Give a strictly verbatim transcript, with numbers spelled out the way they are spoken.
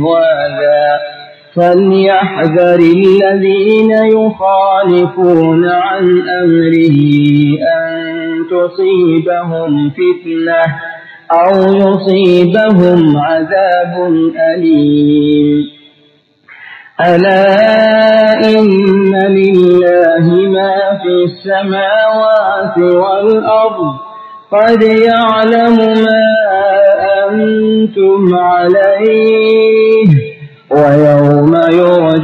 هذا فليحذر الذين يخالفون عن أمره أن تصيبهم فتنة أو يصيبهم عذاب أليم. ألا إن لله ما في السماوات والأرض قد يعلم ما أنتم عليه ويوم يرجعون